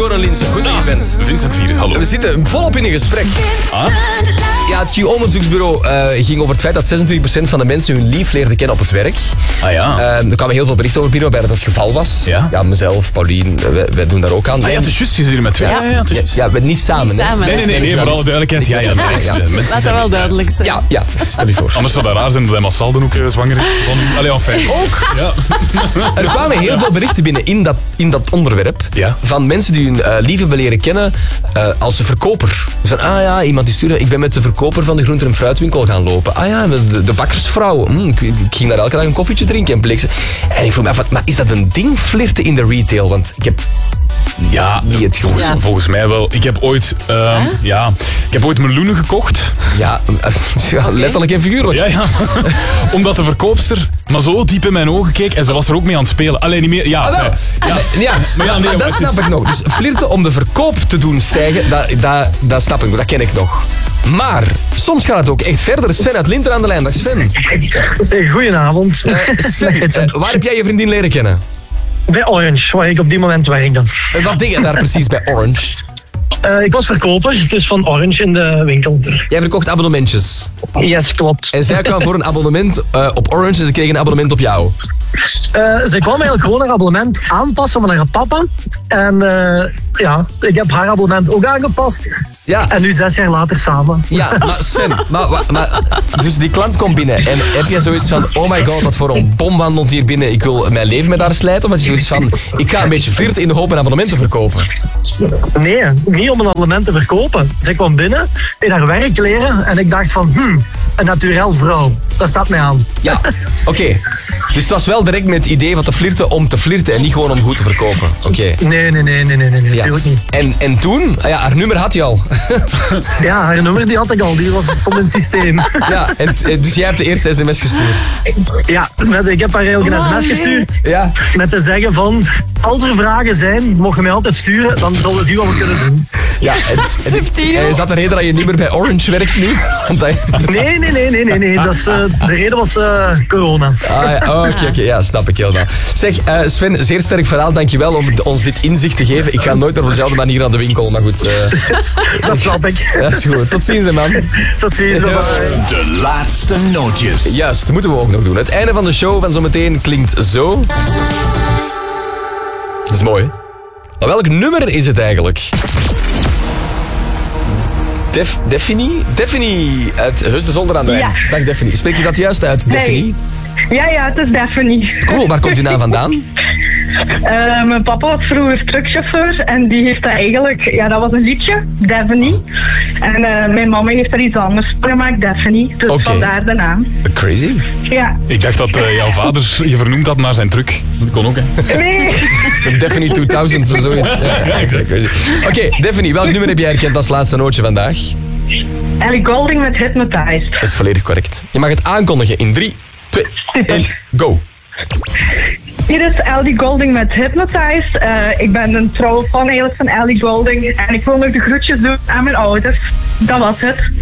Goran Linssen, goed dat je bent. Vincent Virus, hallo. We zitten volop in een gesprek. Ja, het Q-onderzoeksbureau ging over het feit dat 26% van de mensen hun lief leerden kennen op het werk. Ah ja. Er kwamen heel veel berichten over binnen waarbij dat het geval was. Ja? Mezelf, Paulien, wij doen daar ook aan. Ah ja, het is juist, je zit hier met twee. Ja, niet samen. Niet samen. Nee, voor alle duidelijkheid. Ja. Laat dat wel duidelijk zijn. Ja, stel je voor. Anders zou dat raar zijn dat hij massaal dan ook zwanger is. Allee, enfin. Ook? Ja. Er kwamen heel veel berichten binnen in dat onderwerp. Ja. Van mensen die hun lief hebben leren kennen als verkoper. Dus van, iemand die stuurde, ik ben met de verkoper van de groente- en fruitwinkel gaan lopen. De bakkersvrouw. Ik ging daar elke dag een koffietje drinken en bleek ze. En ik vroeg me af, maar is dat een ding, flirten in de retail? Want ik heb... Ja, niet het gevoel. Volgens mij wel. Ik heb ooit meloenen gekocht. Ja, letterlijk en figuurlijk. Ja. Omdat de verkoopster maar zo diep in mijn ogen keek en ze was er ook mee aan het spelen. Alleen niet meer. Ja, Maar dat snap ik nog. Dus flirten om de verkoop te doen stijgen, dat snap ik nog. Dat ken ik nog. Maar soms gaat het ook echt verder. Sven uit Linter aan de lijn. Dag Sven. Goedenavond. Sven, waar heb jij je vriendin leren kennen? Bij Orange, waar ik op die moment werkte. Wat deed je daar precies bij Orange? Ik was verkoper, dus van Orange in de winkel. Jij verkocht abonnementjes. Yes, klopt. En zij kwam voor een abonnement op Orange en ze kreeg een abonnement op jou. Zij kwam eigenlijk gewoon haar abonnement aanpassen van haar papa. En ik heb haar abonnement ook aangepast. Ja. En nu 6 jaar later samen. Ja, maar Sven, dus die klant komt binnen en heb je zoiets van, oh my god, wat voor een bom wandelt hier binnen, ik wil mijn leven met haar slijten? Of heb je zoiets van, ik ga een beetje flirten in de hoop een abonnement te verkopen? Nee, niet om een abonnement te verkopen. Zij kwam binnen in haar werkkleren en ik dacht van, een naturel vrouw. Dat staat mij aan. Ja, oké. Dus het was wel direct met het idee van te flirten om te flirten en niet gewoon om goed te verkopen. Oké. Nee, natuurlijk niet. En toen, haar nummer had je al. Ja, haar nummer die had ik al, die stond in het systeem. Ja, dus jij hebt de eerste sms gestuurd? Ja, ik heb haar eigenlijk een sms gestuurd. Ja. Met te zeggen van, als er vragen zijn, mogen mij altijd sturen, dan zullen we zien wat we kunnen doen. Ja, en is dat de reden dat je niet meer bij Orange werkt nu? Nee. Dat is, de reden was corona. Oké, ja, snap ik heel wel. Zeg, Sven, zeer sterk verhaal, dankjewel om ons dit inzicht te geven. Ik ga nooit meer op dezelfde manier naar de winkel, maar goed. Dat snap ik. Dat is goed. Tot ziens, man. Tot ziens, bye. De laatste nootjes. Juist, dat moeten we ook nog doen. Het einde van de show van zometeen klinkt zo. Dat is mooi, hè? Maar welk nummer is het eigenlijk? Daphne uit Heus de Zolder aan de Wijn. Ja. Dag Daphne. Spreek je dat juist uit, Daphne? Hey. Ja, het is Daphne. Cool, waar komt die naam vandaan? Mijn papa was vroeger truckchauffeur en die heeft dat eigenlijk, dat was een liedje, Daphne. En mijn mama heeft er iets anders van gemaakt, Daphne. Dus vandaar de naam. Crazy. Ja. Ik dacht dat jouw vader je vernoemd had naar zijn truck. Dat kon ook, hè? Nee. De Daphne 2000 of zoiets. Ja, exact. Oké, Daphne, welk nummer heb jij herkend als laatste nootje vandaag? Ellie Goulding met Hypnotized. Dat is volledig correct. Je mag het aankondigen in 3, 2, 1, go. Hier is Ellie Goulding met Hypnotized. Ik ben een trouwe fan eigenlijk van Ellie Goulding. En ik wil nog de groetjes doen aan mijn ouders. Dat was het.